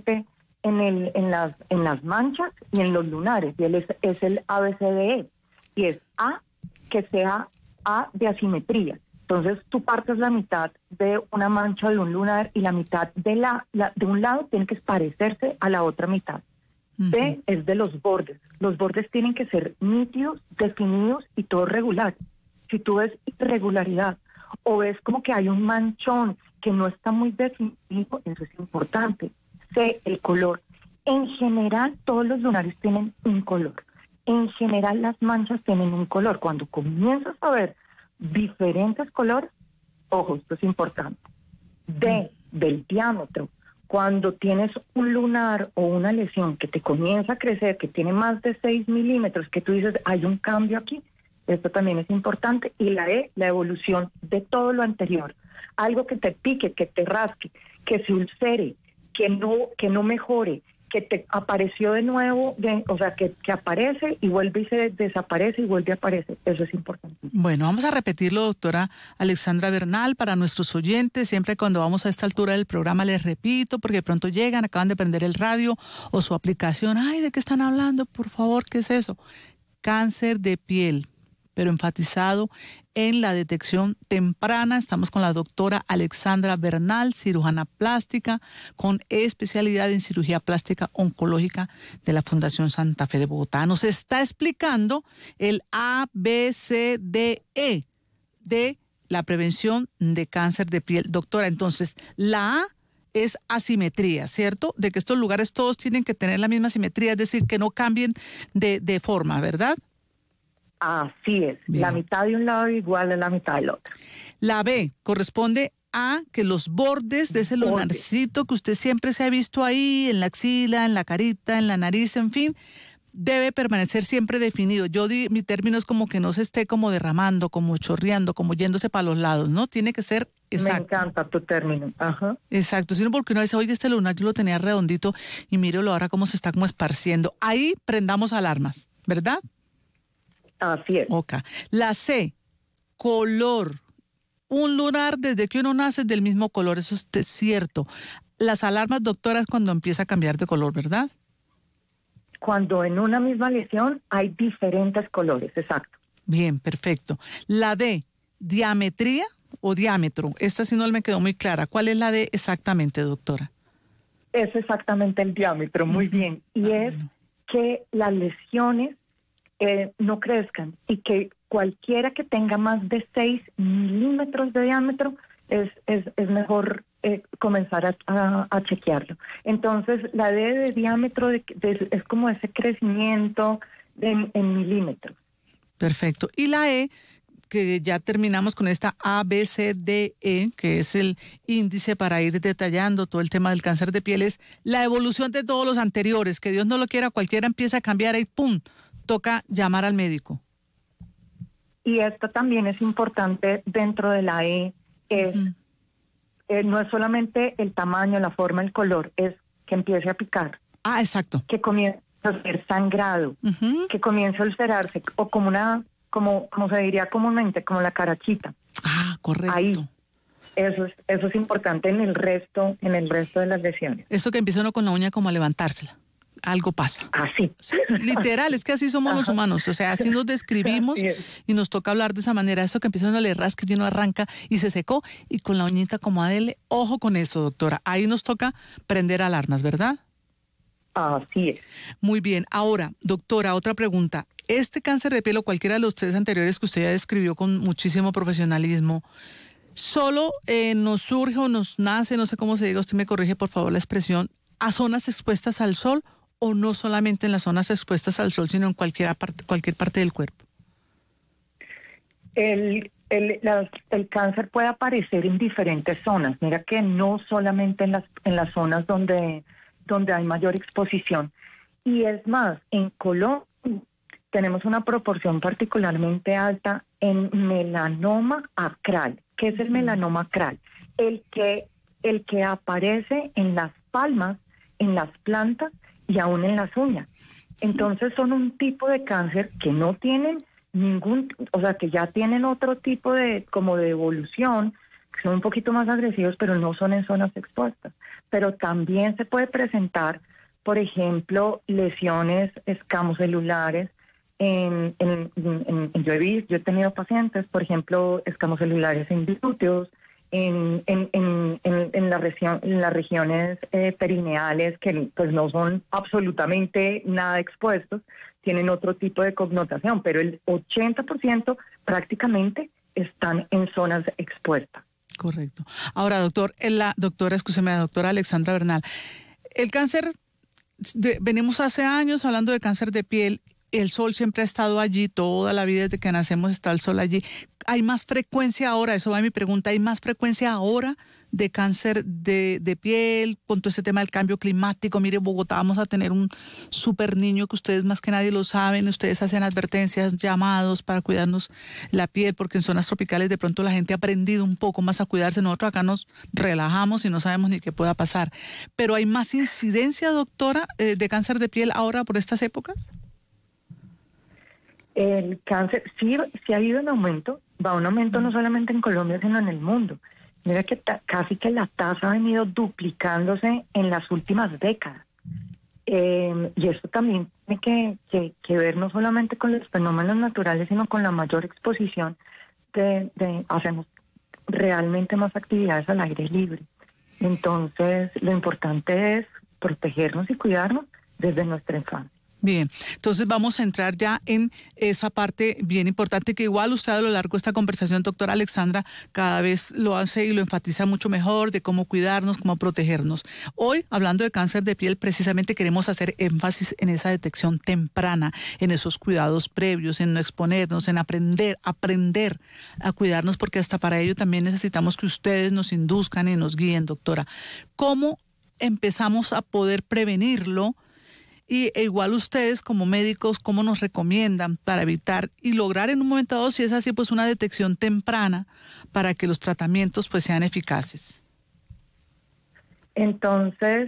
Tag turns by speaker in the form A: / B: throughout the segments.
A: solamente en las manchas y en los lunares, y él es el ABCDE, y es A, que sea A de asimetría. Entonces tú partes la mitad de una mancha de un lunar y la mitad de un lado tiene que parecerse a la otra mitad. B es de los bordes. Los bordes tienen que ser nítidos, definidos y todo regular. Si tú ves irregularidad o ves como que hay un manchón que no está muy definido, eso es importante. C, el color. En general, todos los lunares tienen un color. En general, las manchas tienen un color. Cuando comienzas a ver diferentes colores, ojo, esto es importante. D, del diámetro. Cuando tienes un lunar o una lesión que te comienza a crecer, que tiene más de 6 milímetros, que tú dices, hay un cambio aquí, esto también es importante. Y la E, la evolución de todo lo anterior. Algo que te pique, que te rasque, que se ulcere, que no mejore, que te apareció de nuevo, o sea, que aparece y vuelve y se desaparece y vuelve a aparecer. Eso es importante.
B: Bueno, vamos a repetirlo, doctora Alexandra Bernal, para nuestros oyentes. Siempre cuando vamos a esta altura del programa les repito, porque de pronto llegan, acaban de prender el radio o su aplicación. Ay, ¿de qué están hablando? Por favor, ¿qué es eso? Cáncer de piel, pero enfatizado en la detección temprana. Estamos con la doctora Alexandra Bernal, cirujana plástica, con especialidad en cirugía plástica oncológica de la Fundación Santa Fe de Bogotá. Nos está explicando el ABCDE de la prevención de cáncer de piel. Doctora, entonces, la A es asimetría, ¿cierto? De que estos lugares todos tienen que tener la misma simetría, es decir, que no cambien de forma, ¿verdad?
A: Así es.
B: Bien.
A: La mitad de un lado igual a la mitad del otro.
B: La B corresponde a que los bordes de ese lunarcito que usted siempre se ha visto ahí, en la axila, en la carita, en la nariz, en fin, debe permanecer siempre definido. Mi término es como que no se esté como derramando, como chorreando, como yéndose para los lados, ¿no? Tiene que ser exacto.
A: Me encanta tu término. Ajá.
B: Exacto, sino porque uno dice, oye, este lunar yo lo tenía redondito y mírelo ahora cómo se está como esparciendo. Ahí prendamos alarmas, ¿verdad?
A: Así es.
B: Ok. La C, color. Un lunar desde que uno nace es del mismo color, eso es cierto. Las alarmas, doctora, es cuando empieza a cambiar de color, ¿verdad?
A: Cuando en una misma lesión hay diferentes colores, exacto.
B: Bien, perfecto. La D, diametría o diámetro. Esta sí no me quedó muy clara. ¿Cuál es la D exactamente, doctora?
A: Es exactamente el diámetro, muy bien. Y es que las lesiones no crezcan y que cualquiera que tenga más de 6 milímetros de diámetro es mejor comenzar a chequearlo. Entonces, la D de diámetro es como ese crecimiento en milímetros.
B: Perfecto. Y la E, que ya terminamos con esta ABCDE, que es el índice para ir detallando todo el tema del cáncer de piel, es la evolución de todos los anteriores, que Dios no lo quiera, cualquiera empieza a cambiar y ¡pum!, toca llamar al médico.
A: Y esto también es importante dentro de la E, no es solamente el tamaño, la forma, el color, es que empiece a picar.
B: Ah, exacto.
A: Que comience a ser sangrado, que comience a ulcerarse, o como se diría comúnmente, como la carachita.
B: Ah, correcto.
A: Ahí. Eso es importante en el resto de las lesiones.
B: Eso que empieza uno con la uña como a levantársela. Algo pasa.
A: Así.
B: Sí, literal, es que así somos los humanos, o sea, así nos describimos y nos toca hablar de esa manera. Eso que empieza uno a le rasca y uno arranca y se secó y con la uñita como a él, ojo con eso, doctora. Ahí nos toca prender alarmas, ¿verdad?
A: Así es.
B: Muy bien. Ahora, doctora, otra pregunta. Este cáncer de piel o cualquiera de los tres anteriores que usted ya describió con muchísimo profesionalismo, ¿solo nos surge o nos nace, no sé cómo se diga, usted me corrige por favor la expresión, a zonas expuestas al sol o no solamente en las zonas expuestas al sol, sino en cualquier parte del cuerpo?
A: El cáncer puede aparecer en diferentes zonas. Mira que no solamente en las zonas donde hay mayor exposición. Y es más, en Colombia tenemos una proporción particularmente alta en melanoma acral. ¿Qué es el melanoma acral? El que aparece en las palmas, en las plantas y aún en las uñas. Entonces son un tipo de cáncer que no tienen que ya tienen otro tipo de evolución, son un poquito más agresivos, pero no son en zonas expuestas. Pero también se puede presentar, por ejemplo, lesiones escamocelulares. Yo he tenido pacientes, por ejemplo, escamocelulares en glúteos, en las regiones perineales, que pues no son absolutamente nada expuestos, tienen otro tipo de connotación, pero el 80% prácticamente están en zonas expuestas.
B: Correcto. Ahora, la doctora Alexandra Bernal, el cáncer, venimos hace años hablando de cáncer de piel. El sol siempre ha estado allí, toda la vida desde que nacemos está el sol allí. ¿Hay más frecuencia ahora? Eso va mi pregunta. ¿Hay más frecuencia ahora de cáncer de piel con todo este tema del cambio climático? Mire, Bogotá vamos a tener un súper niño que ustedes más que nadie lo saben. Ustedes hacen advertencias, llamados para cuidarnos la piel, porque en zonas tropicales de pronto la gente ha aprendido un poco más a cuidarse. Nosotros acá nos relajamos y no sabemos ni qué pueda pasar. ¿Pero hay más incidencia, doctora, de cáncer de piel ahora por estas épocas?
A: El cáncer sí ha ido en aumento, va un aumento no solamente en Colombia, sino en el mundo. Mira que casi que la tasa ha venido duplicándose en las últimas décadas. Y esto también tiene que ver no solamente con los fenómenos naturales, sino con la mayor exposición hacemos realmente más actividades al aire libre. Entonces, lo importante es protegernos y cuidarnos desde nuestra infancia.
B: Bien, entonces vamos a entrar ya en esa parte bien importante que igual usted a lo largo de esta conversación, doctora Alexandra, cada vez lo hace y lo enfatiza mucho mejor de cómo cuidarnos, cómo protegernos. Hoy, hablando de cáncer de piel, precisamente queremos hacer énfasis en esa detección temprana, en esos cuidados previos, en no exponernos, en aprender a cuidarnos, porque hasta para ello también necesitamos que ustedes nos induzcan y nos guíen, doctora. ¿Cómo empezamos a poder prevenirlo? E igual ustedes como médicos, ¿cómo nos recomiendan para evitar y lograr en un momento dado, si es así, pues una detección temprana para que los tratamientos pues sean eficaces?
A: Entonces,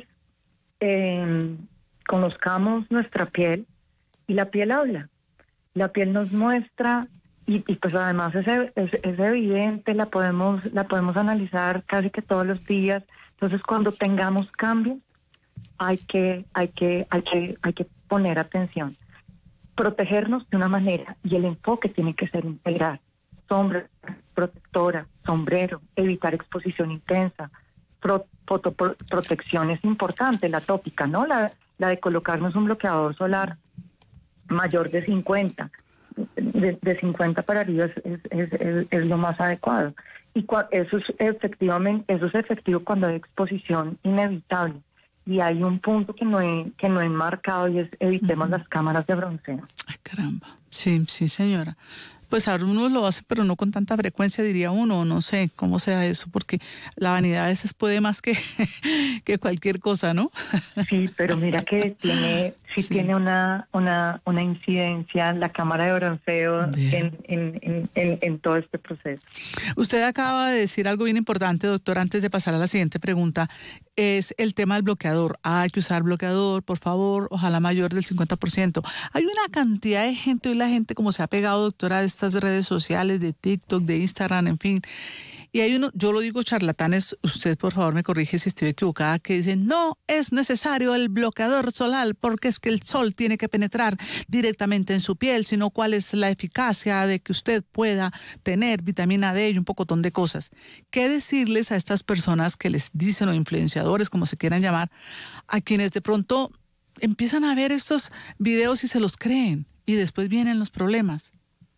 A: conozcamos nuestra piel y la piel habla. La piel nos muestra y pues además es evidente, la podemos analizar casi que todos los días. Entonces, cuando tengamos cambios, hay que poner atención, protegernos de una manera, y el enfoque tiene que ser integral: sombra protectora, sombrero, evitar exposición intensa, protección es importante, la tópica, ¿no? La de colocarnos un bloqueador solar mayor de 50, de 50 para arriba es lo más adecuado, y eso es efectivo cuando hay exposición inevitable. Y hay un punto que no he marcado, y es evitemos las cámaras de bronceo.
B: Ay, caramba. Sí, señora. Pues ahora uno lo hace, pero no con tanta frecuencia, diría uno, no sé cómo sea eso, porque la vanidad a veces puede más que cualquier cosa, ¿no?
A: Sí, pero mira que tiene una incidencia la cámara de bronceo en todo este proceso.
B: Usted acaba de decir algo bien importante, doctor, antes de pasar a la siguiente pregunta, es el tema del bloqueador. Hay que usar bloqueador, por favor, ojalá mayor del 50%. Hay una cantidad de gente, hoy la gente como se ha pegado, doctora, de estas redes sociales, de TikTok, de Instagram, en fin. Y hay yo lo digo charlatanes, usted por favor me corrige si estoy equivocada, que dicen, no es necesario el bloqueador solar porque es que el sol tiene que penetrar directamente en su piel, sino cuál es la eficacia de que usted pueda tener vitamina D y un pocotón de cosas. ¿Qué decirles a estas personas que les dicen, o influenciadores, como se quieran llamar, a quienes de pronto empiezan a ver estos videos y se los creen y después vienen los problemas?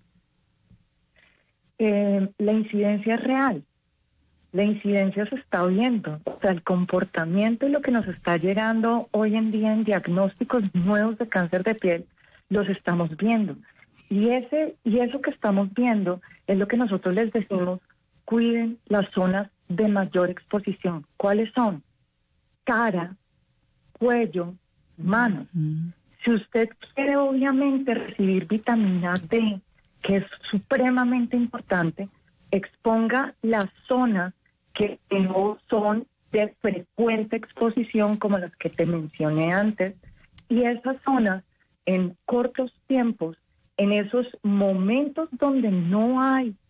A: La incidencia es real. La incidencia se está viendo. O sea, el comportamiento y lo que nos está llegando hoy en día en diagnósticos nuevos de cáncer de piel, los estamos viendo. Y eso que estamos viendo es lo que nosotros les decimos: cuiden las zonas de mayor exposición. ¿Cuáles son? Cara, cuello, manos. Si usted quiere obviamente recibir vitamina D, que es supremamente importante, exponga las zonas que no son de frecuente exposición, como las que te mencioné antes, y esas zonas en cortos tiempos, en esos momentos donde no hay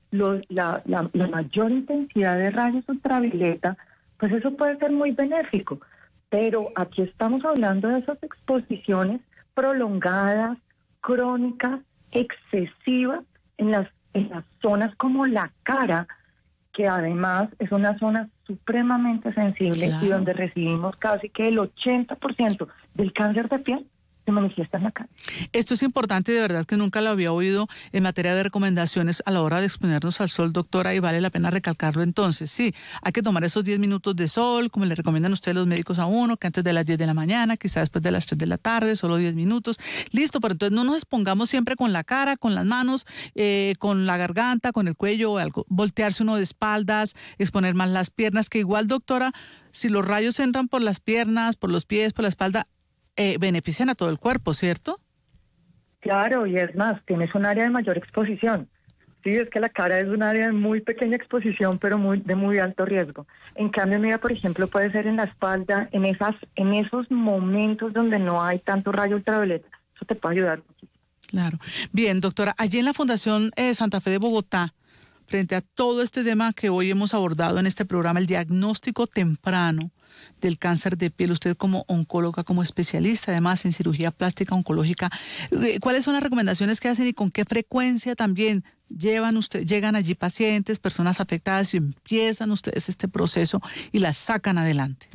A: la mayor intensidad de rayos ultravioleta, pues eso puede ser muy benéfico. Pero aquí estamos hablando de esas exposiciones prolongadas, crónicas, excesivas en las zonas como la cara, que además es una zona supremamente sensible,
B: Claro.
A: y donde recibimos casi que el 80% del cáncer de piel se manifiesta en la cara.
B: Esto es importante y de verdad que nunca lo había oído en materia de recomendaciones a la hora de exponernos al sol, doctora, y vale la pena recalcarlo entonces. Sí, hay que tomar esos 10 minutos de sol, como le recomiendan ustedes los médicos a uno, que antes de las 10 de la mañana, quizás después de las 3 de la tarde, solo 10 minutos. Listo, pero entonces no nos expongamos siempre con la cara, con las manos, con la garganta, con el cuello, o algo. Voltearse uno de espaldas, exponer más las piernas, que igual, doctora, si los rayos entran por las piernas, por los pies, por la espalda, benefician a todo el cuerpo, ¿cierto?
A: Claro, y es más, tienes un área de mayor exposición. Sí, es que la cara es un área de muy pequeña exposición, pero de muy alto riesgo. En cambio, mira, por ejemplo, puede ser en la espalda, en esos momentos donde no hay tanto rayo ultravioleta. Eso te puede ayudar muchísimo.
B: Claro. Bien, doctora, allí en la Fundación Santa Fe de Bogotá, frente a todo este tema que hoy hemos abordado en este programa, el diagnóstico temprano del cáncer de piel, usted como oncóloga, como especialista además en cirugía plástica oncológica, ¿cuáles son las recomendaciones que hacen y con qué frecuencia también llegan allí pacientes, personas afectadas y empiezan ustedes este proceso y las sacan adelante?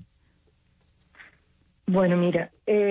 A: Bueno, mira,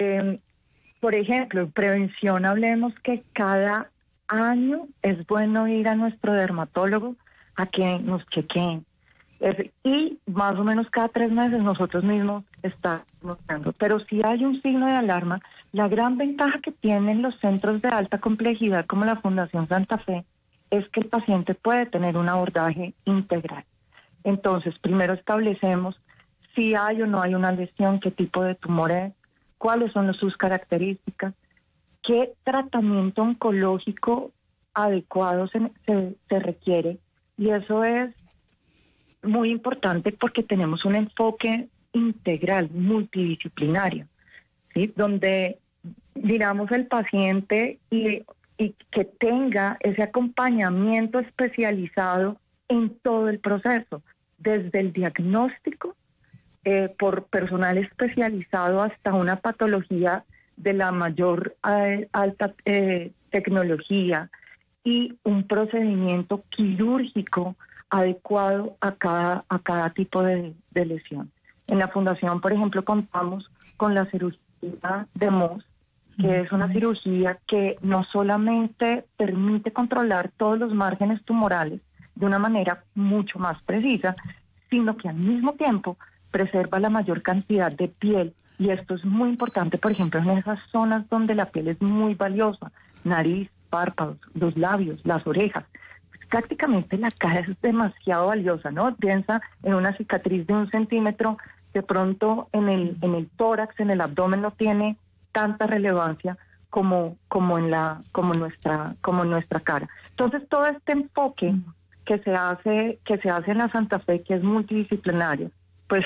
A: por ejemplo, prevención, hablemos que cada año es bueno ir a nuestro dermatólogo a que nos chequeen. Y más o menos cada 3 meses nosotros mismos estamos notando. Pero si hay un signo de alarma, la gran ventaja que tienen los centros de alta complejidad como la Fundación Santa Fe es que el paciente puede tener un abordaje integral. Entonces, primero establecemos si hay o no hay una lesión, qué tipo de tumor es, cuáles son sus características, qué tratamiento oncológico adecuado se requiere. Y eso es muy importante porque tenemos un enfoque integral, multidisciplinario, ¿sí? Donde miramos el paciente y que tenga ese acompañamiento especializado en todo el proceso, desde el diagnóstico, por personal especializado hasta una patología de la mayor alta tecnología y un procedimiento quirúrgico adecuado a cada tipo de lesión. En la fundación, por ejemplo, contamos con la cirugía de Mohs, que es una cirugía que no solamente permite controlar todos los márgenes tumorales de una manera mucho más precisa, sino que al mismo tiempo preserva la mayor cantidad de piel. Y esto es muy importante, por ejemplo, en esas zonas donde la piel es muy valiosa, nariz, párpados, los labios, las orejas. Prácticamente la cara es demasiado valiosa, ¿no? Piensa en una cicatriz de 1 centímetro, de pronto en el tórax, en el abdomen no tiene tanta relevancia como en nuestra cara. Entonces todo este enfoque que se hace en la Santa Fe, que es multidisciplinario, pues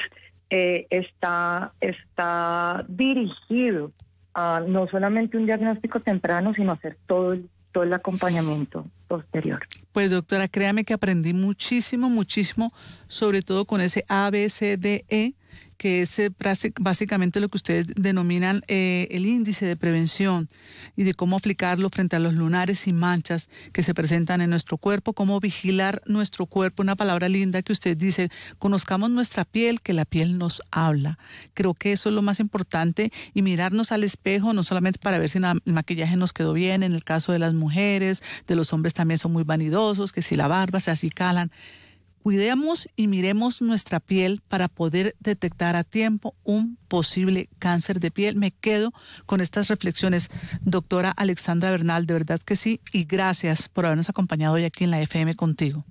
A: está dirigido a no solamente un diagnóstico temprano, sino a hacer todo el acompañamiento posterior.
B: Pues doctora, créame que aprendí muchísimo, sobre todo con ese ABCDE, que es básicamente lo que ustedes denominan el índice de prevención y de cómo aplicarlo frente a los lunares y manchas que se presentan en nuestro cuerpo, cómo vigilar nuestro cuerpo, una palabra linda que usted dice, conozcamos nuestra piel, que la piel nos habla. Creo que eso es lo más importante y mirarnos al espejo, no solamente para ver si el maquillaje nos quedó bien, en el caso de las mujeres, de los hombres también son muy vanidosos, que si la barba se acicalan. Cuidemos y miremos nuestra piel para poder detectar a tiempo un posible cáncer de piel. Me quedo con estas reflexiones, doctora Alexandra Bernal, de verdad que sí, y gracias por habernos acompañado hoy aquí en la FM contigo.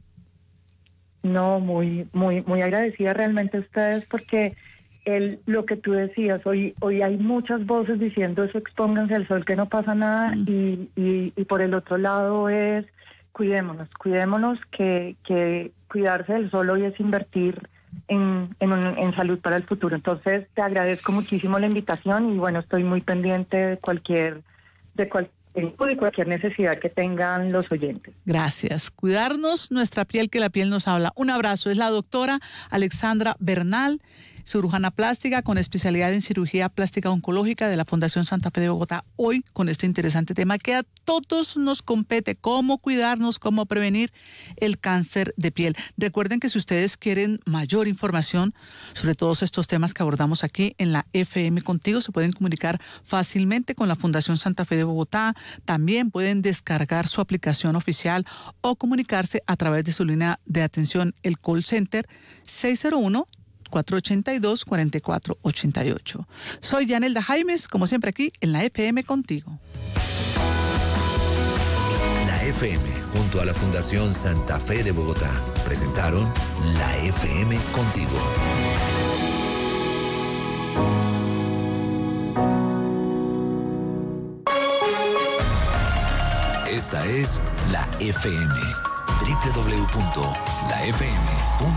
A: No, muy agradecida realmente a ustedes porque lo que tú decías, hoy hay muchas voces diciendo eso, expónganse al sol que no pasa nada, y por el otro lado es cuidémonos que cuidarse del sol hoy es invertir en salud para el futuro. Entonces te agradezco muchísimo la invitación y bueno, estoy muy pendiente de y cualquier necesidad que tengan los oyentes.
B: Gracias. Cuidarnos nuestra piel, que la piel nos habla. Un abrazo. Es la doctora Alexandra Bernal, cirujana plástica con especialidad en cirugía plástica oncológica de la Fundación Santa Fe de Bogotá, hoy con este interesante tema que a todos nos compete: cómo cuidarnos, cómo prevenir el cáncer de piel. Recuerden que si ustedes quieren mayor información sobre todos estos temas que abordamos aquí en la FM Contigo, se pueden comunicar fácilmente con la Fundación Santa Fe de Bogotá. También pueden descargar su aplicación oficial o comunicarse a través de su línea de atención, el call center 601-482-4488. Soy Yanelda Jaimes, como siempre aquí en la FM Contigo.
C: La FM, junto a la Fundación Santa Fe de Bogotá, presentaron La FM Contigo. Esta es La FM, www.lafm.com.